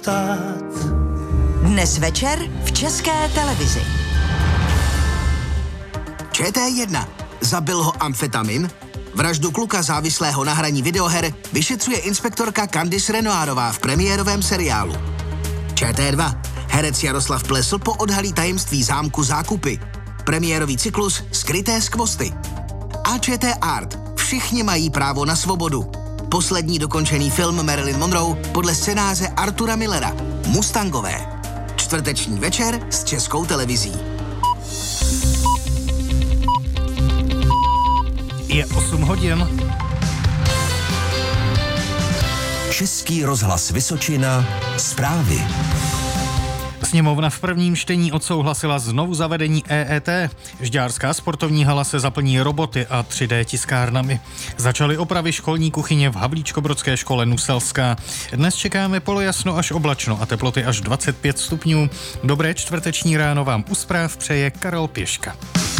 stát. Dnes večer v České televizi. ČT1. Zabil ho amfetamin? Vraždu kluka závislého na hraní videoher vyšetřuje inspektorka Candice Renoirová v premiérovém seriálu. ČT2. Herec Jaroslav Plesl poodhalí tajemství zámku Zákupy. Premiérový cyklus Skryté skvosty. A ČT Art. Všichni mají právo na svobodu. Poslední dokončený film Marilyn Monroe podle scénáře Artura Millera. Mustangové. Čtvrteční večer s Českou televizí. Je 8 hodin. Český rozhlas Vysočina. Zprávy. Sněmovna v prvním čtení odsouhlasila znovu zavedení EET. Žďárská sportovní hala se zaplní roboty a 3D tiskárnami. Začaly opravy školní kuchyně v Havlíčkobrodské škole Nuselská. Dnes čekáme polojasno až oblačno a teploty až 25 stupňů. Dobré čtvrteční ráno vám u zpráv přeje Karel Pěška.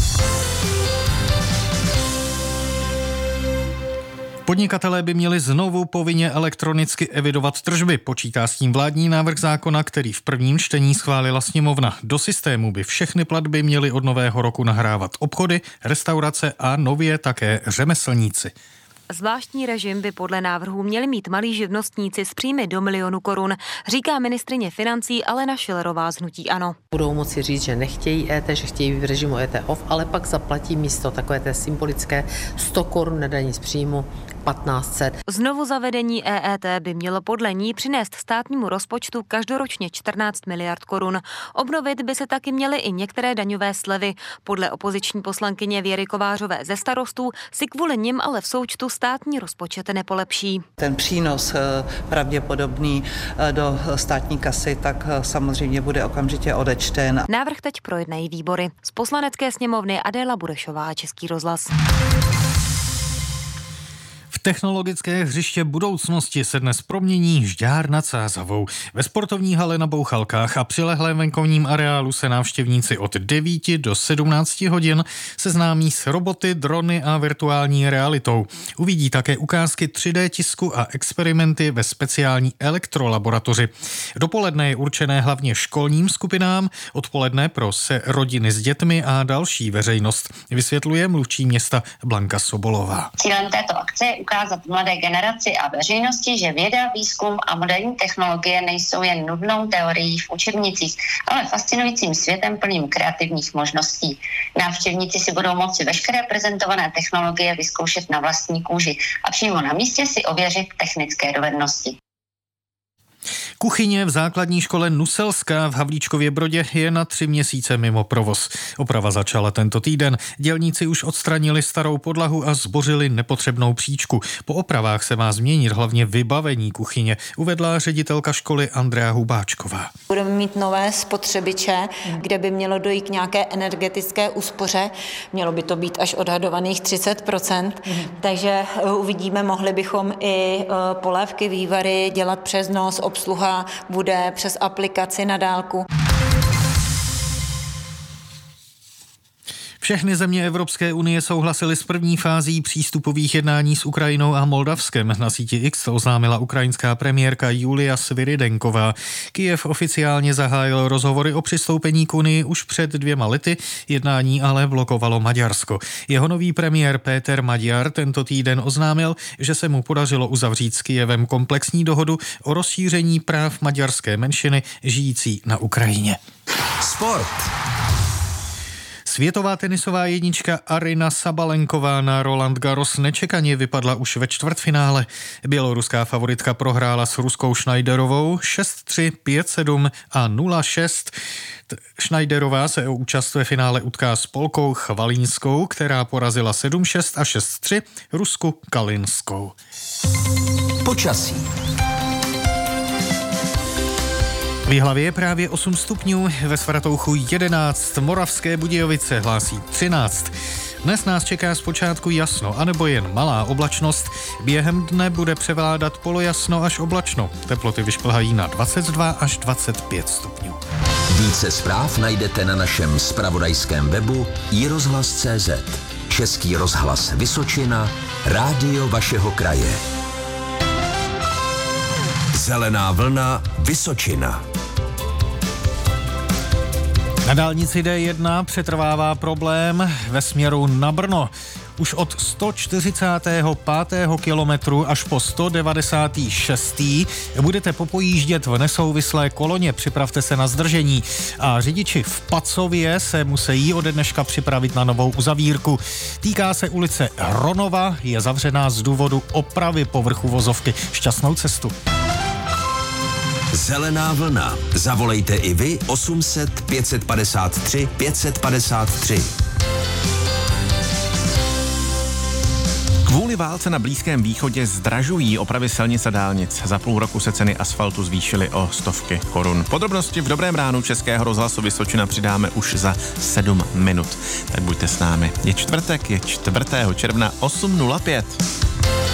Podnikatelé by měli znovu povinně elektronicky evidovat tržby. Počítá s tím vládní návrh zákona, který v prvním čtení schválila sněmovna. Do systému by všechny platby měly od nového roku nahrávat obchody, restaurace a nově také řemeslníci. Zvláštní režim by podle návrhu měli mít malí živnostníci s příjmy do 1 000 000 korun, říká ministryně financí Alena Schillerová z hnutí ANO. Budou moci říct, že nechtějí EET, že chtějí v režimu EET off, ale pak zaplatí místo takové té symbolické 100 korun na daní z příjmu 1500. Znovu zavedení EET by mělo podle ní přinést státnímu rozpočtu každoročně 14 miliard korun. Obnovit by se taky měly i některé daňové slevy. Podle opoziční poslankyně Věry Kovářové ze Starostů si kvůli nim ale v součtu státní rozpočet nepolepší. Ten přínos pravděpodobný do státní kasy tak samozřejmě bude okamžitě odečten. Návrh teď projednají výbory. Z Poslanecké sněmovny Adéla Burešová, Český rozhlas. Technologické hřiště budoucnosti se dnes promění Žďár nad Sázavou. Ve sportovní hale na Bouchalkách a přilehlém venkovním areálu se návštěvníci od 9 do 17 hodin seznámí s roboty, drony a virtuální realitou. Uvidí také ukázky 3D tisku a experimenty ve speciální elektrolaboratoři. Dopoledne je určené hlavně školním skupinám, odpoledne pro rodiny s dětmi a další veřejnost, vysvětluje mluvčí města Blanka Sobolová. Cílem této akce je ukázat mladé generaci a veřejnosti, že věda, výzkum a moderní technologie nejsou jen nudnou teorií v učebnicích, ale fascinujícím světem plným kreativních možností. Návštěvníci si budou moci veškeré prezentované technologie vyzkoušet na vlastní kůži a přímo na místě si ověřit technické dovednosti. Kuchyně v základní škole Nuselská v Havlíčkově Brodě je na 3 měsíce mimo provoz. Oprava začala tento týden. Dělníci už odstranili starou podlahu a zbořili nepotřebnou příčku. Po opravách se má změnit hlavně vybavení kuchyně, uvedla ředitelka školy Andrea Hubáčková. Budeme mít nové spotřebiče, kde by mělo dojít k nějaké energetické úspoře. Mělo by to být až odhadovaných 30%. Takže uvidíme, mohli bychom i polévky, vývary dělat přes noc, obsluha bude přes aplikaci na dálku. Všechny země Evropské unie souhlasily s první fází přístupových jednání s Ukrajinou a Moldavskem. Na síti X to oznámila ukrajinská premiérka Julia Sviridenková. Kyjev oficiálně zahájil rozhovory o přistoupení k Unii už před 2 lety, jednání ale blokovalo Maďarsko. Jeho nový premiér Péter Maďar tento týden oznámil, že se mu podařilo uzavřít s Kyjevem komplexní dohodu o rozšíření práv maďarské menšiny žijící na Ukrajině. Sport. Světová tenisová jednička Aryna Sabalenková na Roland Garros nečekaně vypadla už ve čtvrtfinále. Běloruská favoritka prohrála s ruskou Schneiderovou 6-3, 5-7 a 0-6. Schneiderová se o účast ve finále utká s Polkou Chvalínskou, která porazila 7-6 a 6-3 Rusku Kalinskou. Počasí. V Jihlavě je právě 8 stupňů, ve Svaratouchu 11, Moravské Budějovice hlásí 13. Dnes nás čeká zpočátku jasno, anebo jen malá oblačnost. Během dne bude převládat polojasno až oblačno. Teploty vyšplhají na 22 až 25 stupňů. Více zpráv najdete na našem zpravodajském webu iRozhlas.cz. Český rozhlas Vysočina, rádio vašeho kraje. Zelená vlna Vysočina. Na dálnici D1 přetrvává problém ve směru na Brno. Už od 145. kilometru až po 196. budete popojíždět v nesouvislé koloně, připravte se na zdržení. A řidiči v Pacově se musí ode dneška připravit na novou uzavírku. Týká se ulice Hronova, je zavřená z důvodu opravy povrchu vozovky. Šťastnou cestu. Zelená vlna. Zavolejte i vy 800 553 553. Kvůli válce na Blízkém východě zdražují opravy silnic a dálnic. Za půl roku se ceny asfaltu zvýšily o stovky korun. Podrobnosti v Dobrém ránu Českého rozhlasu Vysočina přidáme už za 7 minut. Tak buďte s námi. Je čtvrtek, je 4. června 8:05.